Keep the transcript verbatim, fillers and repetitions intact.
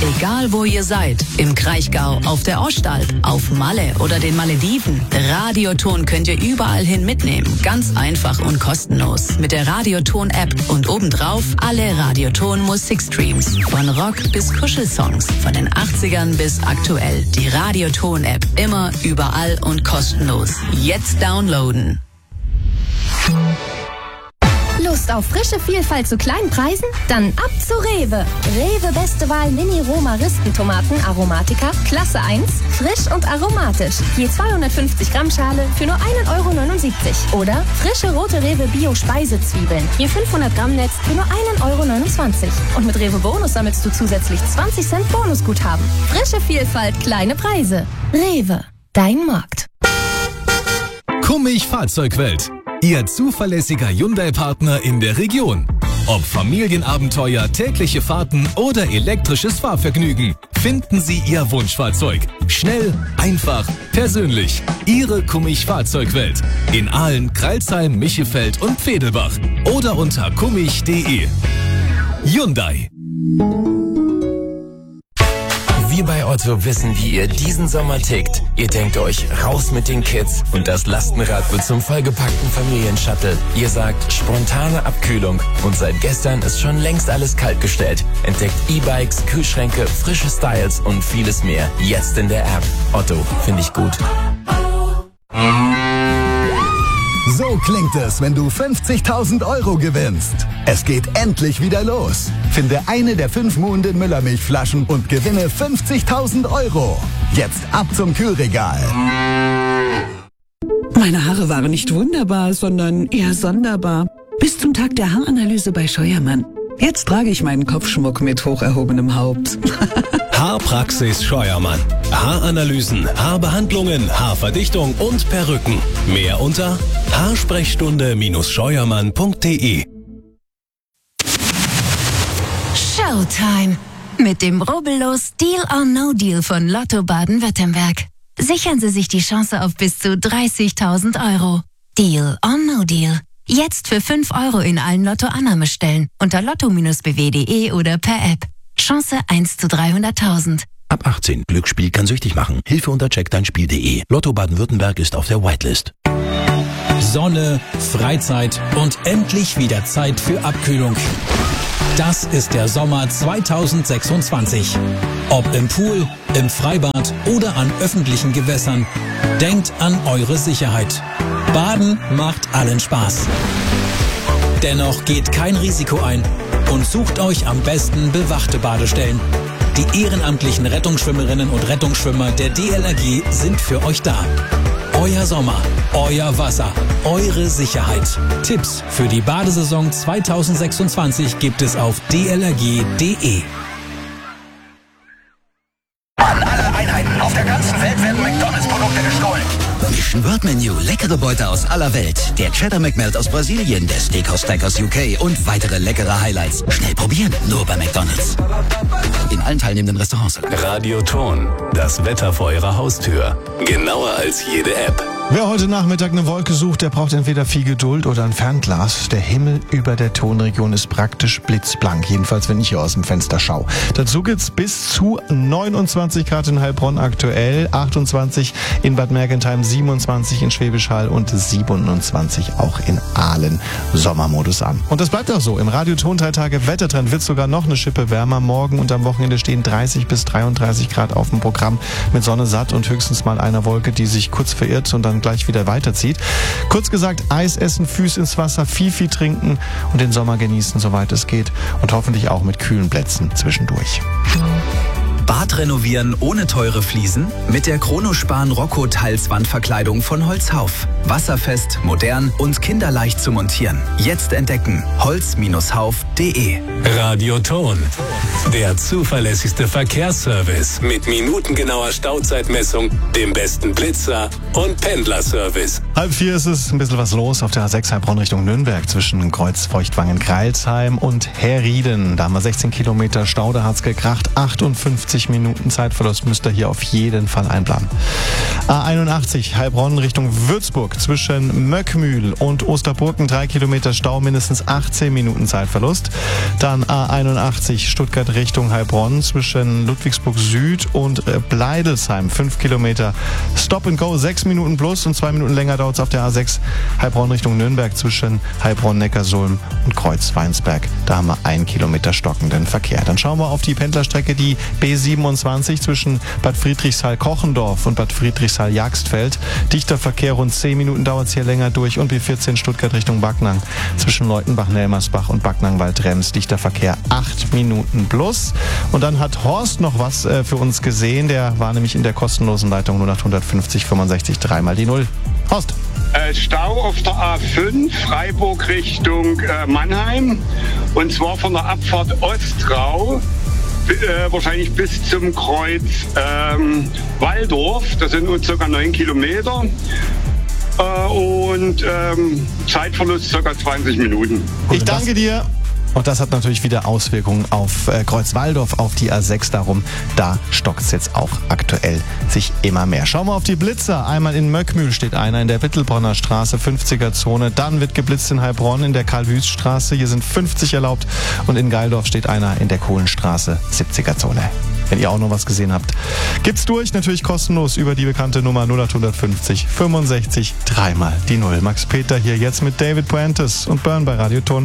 Egal wo ihr seid, im Kraichgau, auf der Ostalb, auf Malle oder den Malediven, Radioton könnt ihr überall hin mitnehmen. Ganz einfach und kostenlos. Mit der Radioton-App und obendrauf alle Radioton-Musikstreams. Von Rock bis Kuschelsongs, von den achtzigern bis aktuell. Die Radioton-App, immer, überall und kostenlos. Jetzt downloaden. Lust auf frische Vielfalt zu kleinen Preisen? Dann ab zu Rewe. Rewe Beste Wahl Mini-Roma-Ristentomaten Aromatica, Klasse eins, frisch und aromatisch. Je zweihundertfünfzig Gramm Schale für nur ein Euro neunundsiebzig. Oder frische rote Rewe Bio-Speisezwiebeln. Je fünfhundert Gramm Netz für nur ein Euro neunundzwanzig. Und mit Rewe Bonus sammelst du zusätzlich zwanzig Cent Bonusguthaben. Frische Vielfalt, kleine Preise. Rewe, dein Markt. Kummig Fahrzeugwelt. Ihr zuverlässiger Hyundai-Partner in der Region. Ob Familienabenteuer, tägliche Fahrten oder elektrisches Fahrvergnügen, finden Sie Ihr Wunschfahrzeug. Schnell, einfach, persönlich. Ihre Kummig Fahrzeugwelt. In Aalen, Crailsheim, Michefeld und Pfedelbach. Oder unter kummig punkt de. Hyundai. Wir bei Otto wissen, wie ihr diesen Sommer tickt. Ihr denkt euch, raus mit den Kids und das Lastenrad wird zum vollgepackten Familienshuttle. Ihr sagt, spontane Abkühlung und seit gestern ist schon längst alles kaltgestellt. Entdeckt E-Bikes, Kühlschränke, frische Styles und vieles mehr. Jetzt in der App. Otto, finde ich gut. So klingt es, wenn du fünfzigtausend Euro gewinnst. Es geht endlich wieder los. Finde eine der fünf Muhnden Müllermilchflaschen und gewinne fünfzigtausend Euro. Jetzt ab zum Kühlregal. Meine Haare waren nicht wunderbar, sondern eher sonderbar. Bis zum Tag der Haaranalyse bei Scheuermann. Jetzt trage ich meinen Kopfschmuck mit hoch erhobenem Haupt. Haarpraxis Scheuermann. Haaranalysen, Haarbehandlungen, Haarverdichtung und Perücken. Mehr unter haarsprechstunde Scheuermann punkt de. Showtime! Mit dem rubbellos Deal or No Deal von Lotto Baden-Württemberg. Sichern Sie sich die Chance auf bis zu dreißigtausend Euro. Deal or No Deal. Jetzt für fünf Euro in allen Lotto-Annahmestellen unter lotto b w punkt de oder per App. Chance eins zu dreihunderttausend. Ab achtzehn. Glücksspiel kann süchtig machen. Hilfe unter check dein spiel punkt de. Lotto Baden-Württemberg ist auf der Whitelist. Sonne, Freizeit und endlich wieder Zeit für Abkühlung. Das ist der Sommer zweitausendsechsundzwanzig. Ob im Pool, im Freibad oder an öffentlichen Gewässern. Denkt an eure Sicherheit. Baden macht allen Spaß. Dennoch geht kein Risiko ein und sucht euch am besten bewachte Badestellen. Die ehrenamtlichen Rettungsschwimmerinnen und Rettungsschwimmer der D L R G sind für euch da. Euer Sommer, euer Wasser, eure Sicherheit. Tipps für die Badesaison zweitausendsechsundzwanzig gibt es auf d l r g punkt de. An alle Einheiten auf der ganzen Welt werden McDonalds-Produkte gestohlen. Mission Word Menu, leckere Beute aus aller Welt. Der Cheddar McMelt aus Brasilien, der Steakhouse Steak aus U K und weitere leckere Highlights. Schnell probieren, nur bei McDonalds. In allen teilnehmenden Restaurants. Radioton, das Wetter vor Ihrer Haustür. Genauer als jede App. Wer heute Nachmittag eine Wolke sucht, der braucht entweder viel Geduld oder ein Fernglas. Der Himmel über der Tonregion ist praktisch blitzblank, jedenfalls wenn ich hier aus dem Fenster schaue. Dazu gibt's bis zu neunundzwanzig Grad in Heilbronn aktuell, achtundzwanzig in Bad Mergentheim, siebenundzwanzig in Schwäbisch Hall und siebenundzwanzig auch in Aalen. Sommermodus an. Und das bleibt auch so. Im Radioton drei Tage Wettertrend wird sogar noch eine Schippe wärmer. Morgen und am Wochenende stehen dreißig bis dreiunddreißig Grad auf dem Programm mit Sonne satt und höchstens mal einer Wolke, die sich kurz verirrt und dann gleich wieder weiterzieht. Kurz gesagt, Eis essen, Füße ins Wasser, viel, viel trinken und den Sommer genießen, soweit es geht. Und hoffentlich auch mit kühlen Plätzen zwischendurch. Bad renovieren ohne teure Fliesen? Mit der Chronospan Rocco Teilswandverkleidung von Holzhauf. Wasserfest, modern und kinderleicht zu montieren. Jetzt entdecken holz Hauf punkt de. Radioton, der zuverlässigste Verkehrsservice mit minutengenauer Stauzeitmessung, dem besten Blitzer und Pendlerservice. Halb vier ist es, ein bisschen was los auf der A sechs Heilbronn Richtung Nürnberg zwischen Kreuzfeuchtwangen-Greilsheim und Herrieden. Da haben wir sechzehn Kilometer Stau, da hat's gekracht. achtundfünfzig Minuten Zeitverlust müsst ihr hier auf jeden Fall einplanen. A einundachtzig Heilbronn Richtung Würzburg zwischen Möckmühl und Osterburgen. drei Kilometer Stau, mindestens achtzehn Minuten Zeitverlust. Dann A einundachtzig Stuttgart Richtung Heilbronn zwischen Ludwigsburg Süd und Bleidelsheim. fünf Kilometer Stop and Go, sechs Minuten plus und zwei Minuten länger dauert es auf der A sechs Heilbronn Richtung Nürnberg zwischen Heilbronn-Neckarsulm und Kreuz-Weinsberg. Da haben wir einen Kilometer stockenden Verkehr. Dann schauen wir auf die Pendlerstrecke, die B siebenundzwanzig zwischen Bad Friedrichshall-Kochendorf und Bad Friedrichshall-Jagstfeld. Dichter Verkehr, rund zehn Minuten dauert es hier länger durch. Und B vierzehn Stuttgart Richtung Backnang zwischen Leutenbach-Nelmersbach und Backnang-Waldrems. Dichter Verkehr, acht Minuten plus. Und dann hat Horst noch was äh, für uns gesehen. Der war nämlich in der kostenlosen Leitung null acht fünfzig fünfundsechzig dreimal die Null. Horst. Äh, Stau auf der A fünf, Freiburg Richtung äh, Mannheim. Und zwar von der Abfahrt Ostrau, äh, wahrscheinlich bis zum Kreuz ähm, Walldorf. Das sind uns ca. neun Kilometer. Äh, und ähm, Zeitverlust ca. zwanzig Minuten. Ich danke dir. Und das hat natürlich wieder Auswirkungen auf äh, Kreuzwaldorf, auf die A sechs. Darum, da stockt es jetzt auch aktuell sich immer mehr. Schauen wir auf die Blitzer. Einmal in Möckmühl steht einer in der Wittelbronner Straße, fünfziger Zone. Dann wird geblitzt in Heilbronn in der Karl-Wüst-Straße. Hier sind fünfzig erlaubt. Und in Geildorf steht einer in der Kohlenstraße, siebziger Zone. Wenn ihr auch noch was gesehen habt, gibt's durch. Natürlich kostenlos über die bekannte Nummer null acht fünfzig fünfundsechzig dreimal die Null. Max Peter hier jetzt mit David Puentes und Burn bei Radio Ton.